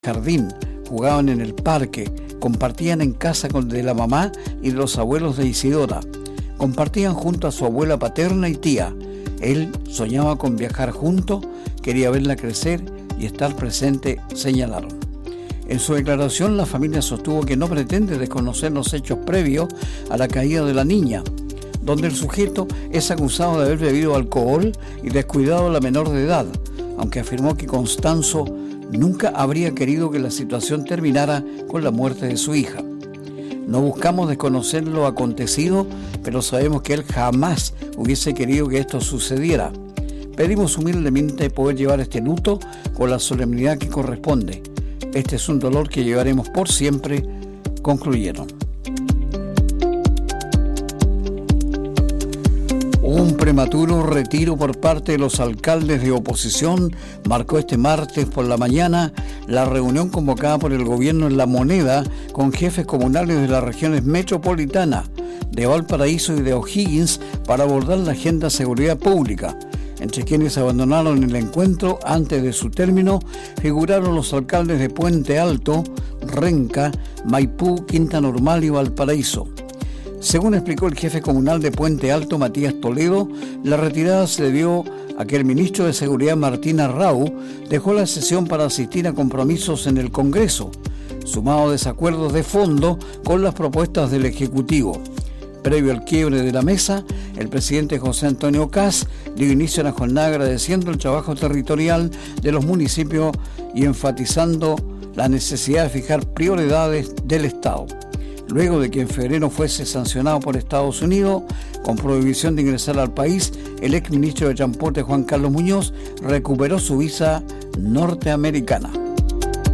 jardín, jugaban en el parque, compartían en casa de la mamá y de los abuelos de Isidora. Compartían junto a su abuela paterna y tía. Él soñaba con viajar juntos, quería verla crecer y estar presente, señalaron. En su declaración, la familia sostuvo que no pretende desconocer los hechos previos a la caída de la niña, donde el sujeto es acusado de haber bebido alcohol y descuidado a la menor de edad, aunque afirmó que Constanzo nunca habría querido que la situación terminara con la muerte de su hija. No buscamos desconocer lo acontecido, pero sabemos que él jamás hubiese querido que esto sucediera. Pedimos humildemente poder llevar este luto con la solemnidad que corresponde. Este es un dolor que llevaremos por siempre, concluyeron. Un prematuro retiro por parte de los alcaldes de oposición marcó este martes por la mañana la reunión convocada por el gobierno en La Moneda con jefes comunales de las regiones metropolitanas, de Valparaíso y de O'Higgins para abordar la agenda de seguridad pública. Entre quienes abandonaron el encuentro antes de su término figuraron los alcaldes de Puente Alto, Renca, Maipú, Quinta Normal y Valparaíso. Según explicó el jefe comunal de Puente Alto, Matías Toledo, la retirada se debió a que el ministro de Seguridad, Martín Arrau, dejó la sesión para asistir a compromisos en el Congreso, sumado a desacuerdos de fondo con las propuestas del Ejecutivo. Previo al quiebre de la mesa, el presidente José Antonio Kast dio inicio a la jornada agradeciendo el trabajo territorial de los municipios y enfatizando la necesidad de fijar prioridades del Estado. Luego de que en febrero fuese sancionado por Estados Unidos con prohibición de ingresar al país, el exministro de Transporte Juan Carlos Muñoz recuperó su visa norteamericana.